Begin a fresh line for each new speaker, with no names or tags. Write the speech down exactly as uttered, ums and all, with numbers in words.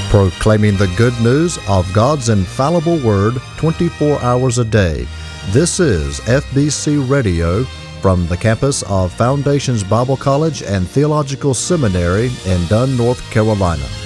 proclaiming the good news of God's infallible Word twenty-four hours a day. This is F B C Radio from the campus of Foundations Bible College and Theological Seminary in Dunn, North Carolina.